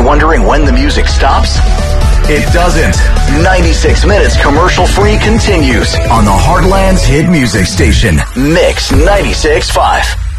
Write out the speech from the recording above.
Ever wondering when the music stops? It doesn't. 96 minutes commercial-free continues on the Heartland's hit music station, Mix 96.5.